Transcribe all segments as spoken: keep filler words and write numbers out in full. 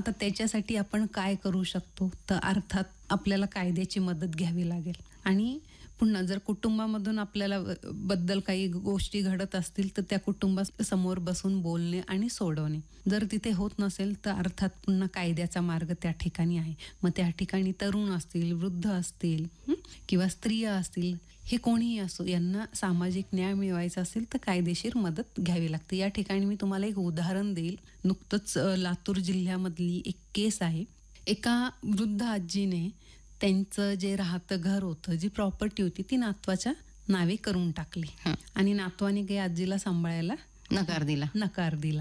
आता त्याच्यासाठी आपण काय करू शकतो, तर अर्थात आपल्याला कायद्याची मदत घ्यावी लागेल. आणि पुन्हा जर कुटुंबामधून आपल्याला बद्दल काही गोष्टी घडत असतील तर त्या कुटुंबासमोर बसून बोलणे आणि सोडवणे. जर तिथे होत नसेल तर अर्थात पुन्हा कायद्याचा मार्ग त्या ठिकाणी आहे. मग त्या ठिकाणी तरुण असतील, वृद्ध असतील किंवा स्त्रिया असतील, हे कोणीही असो, यांना सामाजिक न्याय मिळवायचा असेल तर कायदेशीर मदत घ्यावी लागते. या ठिकाणी मी तुम्हाला एक उदाहरण देईल. नुकतंच लातूर जिल्ह्यामधली एक केस आहे. एका वृद्ध आजीने त्यांचं जे राहतं घर होतं, जी प्रॉपर्टी होती ती नातवाच्या नावे करून टाकली आणि नातवाने काही आजीला सांभाळायला नकार दिला नकार दिला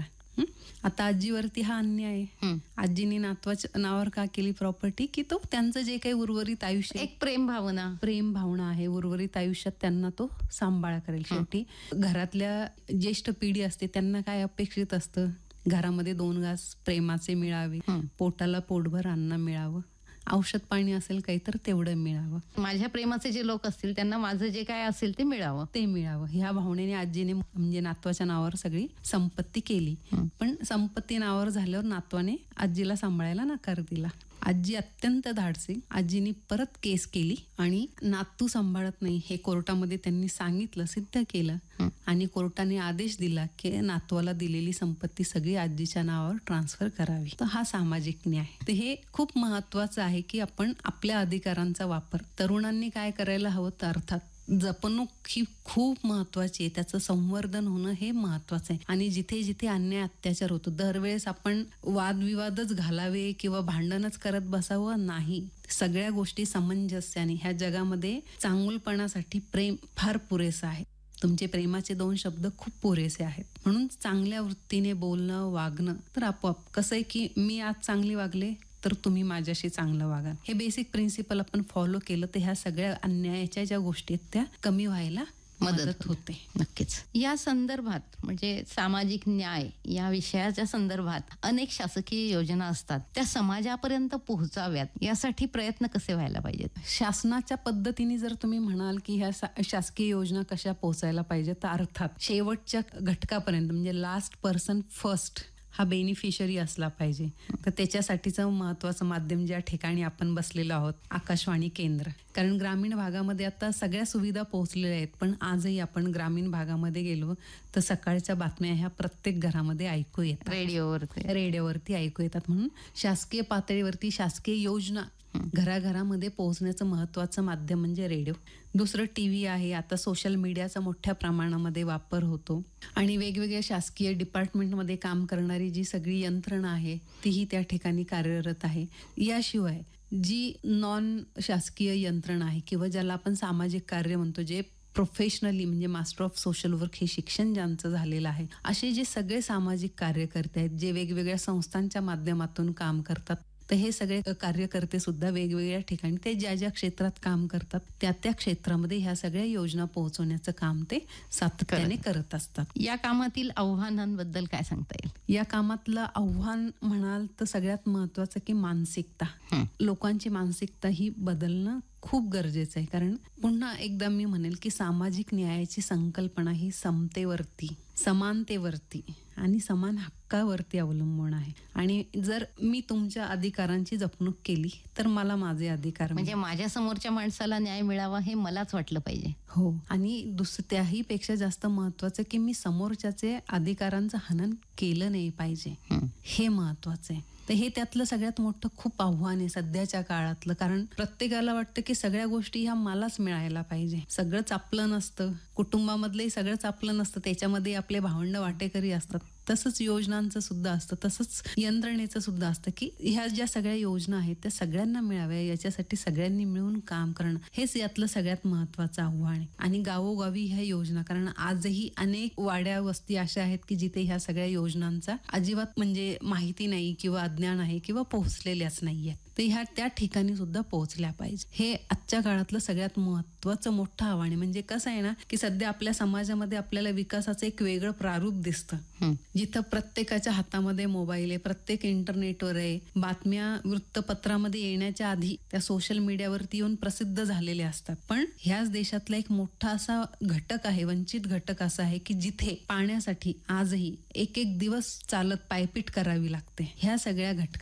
आता आजीवरती हा अन्याय आहे. आजीने नातवाच्या नावावर का केली प्रॉपर्टी, की तो त्यांचं जे काही उर्वरित आयुष्य, एक प्रेम भावना प्रेम भावना आहे, उर्वरित आयुष्यात त्यांना तो सांभाळ करेल. शेवटी घरातल्या ज्येष्ठ पिढी असते त्यांना काय अपेक्षित असतं, घरामध्ये दोन घास प्रेमाचे मिळावे, पोटाला पोटभर अन्न मिळावं, औषध पाणी असेल काही तर तेवढं मिळावं, माझ्या प्रेमाचे जे लोक असतील त्यांना माझं जे काय असेल ते मिळावं ते मिळावं ह्या भावनेने आजीने म्हणजे नातवाच्या नावावर सगळी संपत्ती केली. पण संपत्ती नावावर झाल्यावर नातवाने आजीला सांभाळायला नकार दिला. आजी अत्यंत धाडसी, आजीने परत केस केली आणि नातू सांभाळत नाही हे कोर्टामध्ये त्यांनी सांगितलं, सिद्ध केलं आणि कोर्टाने आदेश दिला की नातवाला दिलेली संपत्ती सगळी आजीच्या नावावर ट्रान्सफर करावी. तर हा सामाजिक न्याय. तर हे खूप महत्वाचं आहे की आपण आपल्या अधिकारांचा वापर, तरुणांनी काय करायला हवं, तर अर्थात जपणूक ही खूप महत्वाची आहे. त्याचं संवर्धन होणं हे महत्वाचं आहे. आणि जिथे जिथे अन्याय अत्याचार होतो, दरवेळेस आपण वादविवादच घालावे किंवा भांडणच करत बसावं नाही. सगळ्या गोष्टी सामंजस्याने, ह्या जगामध्ये चांगुलपणासाठी प्रेम फार पुरेसं आहे. तुमचे प्रेमाचे दोन शब्द खूप पुरेसे आहेत. म्हणून चांगल्या वृत्तीने बोलणं, वागणं, तर आपोआप कसं आहे की मी आज चांगली वागले तर तुम्ही माझ्याशी चांगलं वागा, हे बेसिक प्रिन्सिपल आपण फॉलो केलं तर ह्या सगळ्या अन्यायाच्या ज्या गोष्टी आहेत त्या कमी व्हायला मदत होते. नक्कीच. या संदर्भात म्हणजे सामाजिक न्याय या विषयाच्या संदर्भात अनेक शासकीय योजना असतात, त्या समाजापर्यंत पोहोचाव्यात यासाठी प्रयत्न कसे व्हायला पाहिजेत? शासनाच्या पद्धतीने जर तुम्ही म्हणाल की ह्या शासकीय योजना कशा पोहोचायला पाहिजेत, तर अर्थात शेवटच्या घटकापर्यंत म्हणजे लास्ट पर्सन फर्स्ट हा बेनिफिशरी असला पाहिजे. तर त्याच्यासाठीचं महत्वाचं माध्यम ज्या ठिकाणी आपण बसलेलो आहोत, आकाशवाणी केंद्र. कारण ग्रामीण भागामध्ये आता सगळ्या सुविधा पोहोचलेल्या आहेत, पण आजही आपण ग्रामीण भागामध्ये गेलो तर सकाळच्या बातम्या ह्या प्रत्येक घरामध्ये ऐकू येतात, रेडिओवरती रेडिओवरती ऐकू येतात. म्हणून शासकीय पातळीवरती शासकीय योजना घराघरामध्ये पोहोचण्याचं महत्वाचं माध्यम म्हणजे रेडिओ. दुसरं टीव्ही आहे. आता सोशल मीडियाचा मोठ्या प्रमाणामध्ये वापर होतो आणि वेगवेगळ्या शासकीय डिपार्टमेंटमध्ये काम करणारी जी सगळी यंत्रणा आहे तीही त्या ठिकाणी कार्यरत आहे. याशिवाय जी नॉन शासकीय यंत्रणा आहे किंवा ज्याला आपण सामाजिक कार्य म्हणतो, जे प्रोफेशनली म्हणजे मास्टर ऑफ सोशल वर्क हे शिक्षण ज्यांचं झालेलं आहे, असे जे सगळे सामाजिक कार्यकर्ते आहेत, जे वेगवेगळ्या संस्थांच्या माध्यमातून काम करतात, तर हे सगळे कार्यकर्ते सुद्धा वेगवेगळ्या ठिकाणी ते ज्या ज्या क्षेत्रात काम करतात त्या त्या क्षेत्रामध्ये ह्या सगळ्या योजना पोहोचवण्याचं काम ते सातत्याने करत असतात. या कामातील आव्हानांबद्दल काय सांगता येईल? या कामातलं आव्हान म्हणाल तर सगळ्यात महत्वाचं की मानसिकता. लोकांची मानसिकता ही बदलणं खूप गरजेचं आहे. कारण पुन्हा एकदा मी म्हणेल की सामाजिक न्यायाची संकल्पना ही समतेवरती, समानतेवरती आणि समान हक्कावरती अवलंबून आहे. आणि जर मी तुमच्या अधिकारांची जपणूक केली तर मला माझे अधिकार, म्हणजे माझ्या समोरच्या माणसाला न्याय मिळावा हे मलाच वाटलं पाहिजे. हो. आणि दुसरं त्याही पेक्षा जास्त महत्वाचं की मी समोरच्याचे अधिकारांचं हनन केलं नाही पाहिजे, हे महत्वाचं आहे. तर हे त्यातलं सगळ्यात मोठं खूप आव्हान आहे सध्याच्या काळातलं. कारण प्रत्येकाला वाटतं की सगळ्या गोष्टी ह्या मलाच मिळायला पाहिजे. सगळंच आपलं नसतं, कुटुंबामधलंही सगळंच आपलं नसतं, त्याच्यामध्ये आपले भावंड वाटेकरी असतात. तसंच योजनांचं सुद्धा असतं, तसंच यंत्रणेचं सुद्धा असतं की ह्या ज्या सगळ्या योजना आहेत त्या सगळ्यांना मिळाव्या, याच्यासाठी सगळ्यांनी मिळून काम करणं हेच यातलं सगळ्यात महत्वाचं आव्हान आहे. आणि गावोगावी ह्या योजना, कारण आजही अनेक वाड्या वस्ती अशा आहेत की जिथे ह्या सगळ्या योजनांचा अजिबात म्हणजे माहिती नाही किंवा अज्ञान आहे किंवा पोहोचलेल्याच नाहीयेत. तर ह्या त्या ठिकाणी सुद्धा पोहोचल्या पाहिजे. हे आजच्या काळातलं सगळ्यात महत्वाचं मोठं आव्हान आहे. म्हणजे कसं आहे ना की सध्या आपल्या समाजामध्ये आपल्याला विकासाचं एक वेगळं प्रारूप दिसतं, जिथं प्रत्येकाच्या हातामध्ये मोबाईल आहे, प्रत्येक इंटरनेटवर आहे, बातम्या वृत्तपत्रामध्ये येण्याच्या आधी त्या सोशल मीडियावरती येऊन प्रसिद्ध झालेल्या असतात. पण ह्याच देशातला एक मोठा असा घटक आहे, वंचित घटक असा आहे की जिथे पाण्यासाठी आजही एक एक दिवस चालत पायपीट करावी लागते. ह्या सगळ्या घटका